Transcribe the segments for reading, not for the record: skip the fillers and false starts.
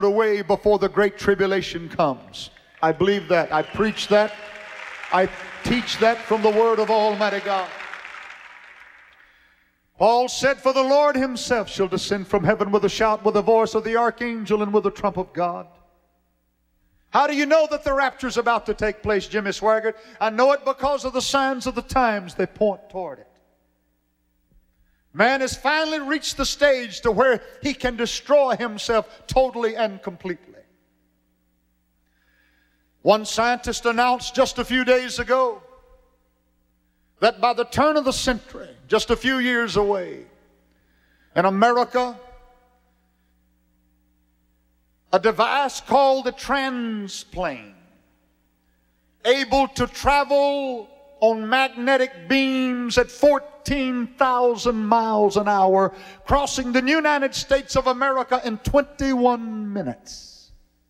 away before the great tribulation comes. I believe that. I preach that. I teach that from the Word of Almighty God. Paul said, "For the Lord himself shall descend from heaven with a shout, with the voice of the archangel, and with the trump of God." How do you know that the rapture is about to take place, Jimmy Swaggart? I know it because of the signs of the times. They point toward it. Man has finally reached the stage to where he can destroy himself totally and completely. One scientist announced just a few days ago that by the turn of the century, just a few years away, in America, a device called the transplane, able to travel on magnetic beams at 14,000 miles an hour, crossing the United States of America in 21 minutes.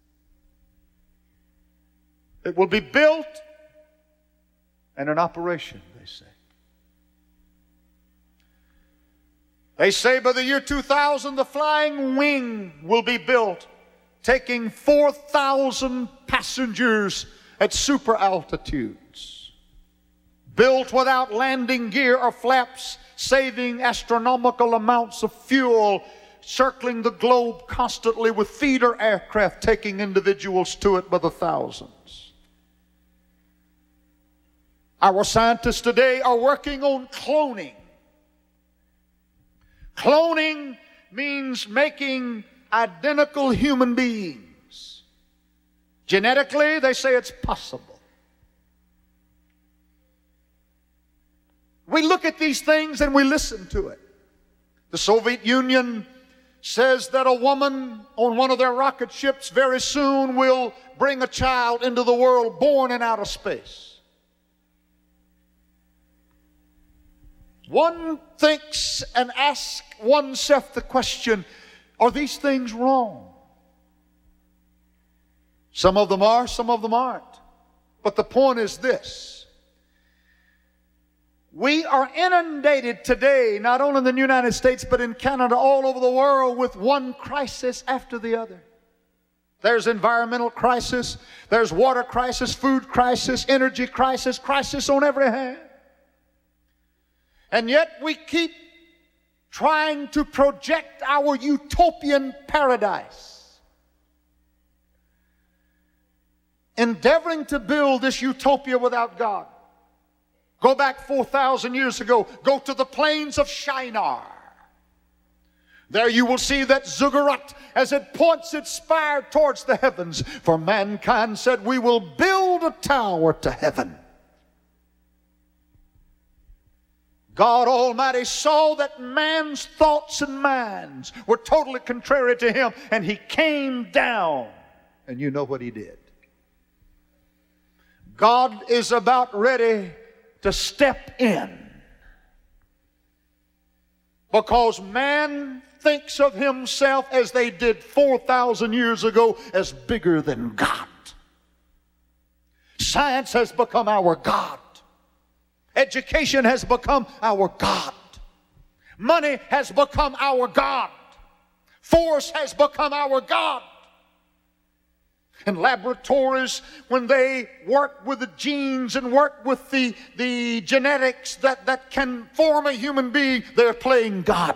It will be built and in operation, they say. They say by the year 2000, the flying wing will be built, taking 4,000 passengers at super altitudes. Built without landing gear or flaps, saving astronomical amounts of fuel, circling the globe constantly with feeder aircraft taking individuals to it by the thousands. Our scientists today are working on cloning. Cloning means making identical human beings. Genetically, they say it's possible. We look at these things and we listen to it. The Soviet Union says that a woman on one of their rocket ships very soon will bring a child into the world born in outer space. One thinks and asks oneself the question, are these things wrong? Some of them are, some of them aren't. But the point is this. We are inundated today, not only in the United States, but in Canada, all over the world, with one crisis after the other. There's environmental crisis, there's water crisis, food crisis, energy crisis, crisis on every hand. And yet we keep trying to project our utopian paradise, endeavoring to build this utopia without God. Go back 4,000 years ago. Go to the plains of Shinar. There you will see that ziggurat as it points its spire towards the heavens. For mankind said, we will build a tower to heaven. God Almighty saw that man's thoughts and minds were totally contrary to Him, and He came down. And you know what He did. God is about ready to step in, because man thinks of himself, as they did 4,000 years ago, as bigger than God. Science has become our God. Education has become our God. Money has become our God. Force has become our God. In laboratories, when they work with the genes and work with the genetics that can form a human being, they're playing God.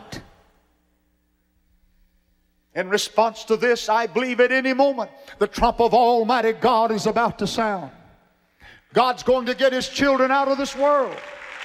In response to this, I believe at any moment the trump of Almighty God is about to sound. God's going to get His children out of this world.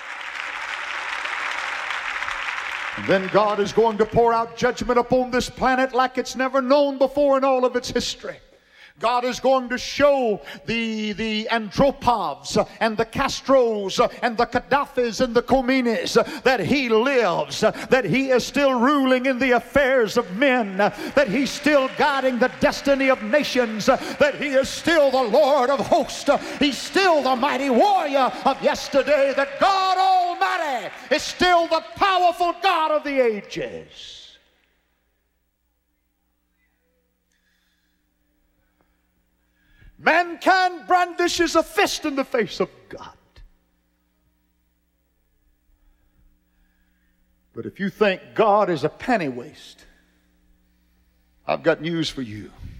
And then God is going to pour out judgment upon this planet like it's never known before in all of its history. God is going to show the Andropovs and the Castros and the Gaddafis and the Khomeinis that He lives, that He is still ruling in the affairs of men, that He's still guiding the destiny of nations, that He is still the Lord of hosts. He's still the mighty warrior of yesterday, that God Almighty is still the powerful God of the ages. Mankind brandishes a fist in the face of God. But if you think God is a penny waste, I've got news for you.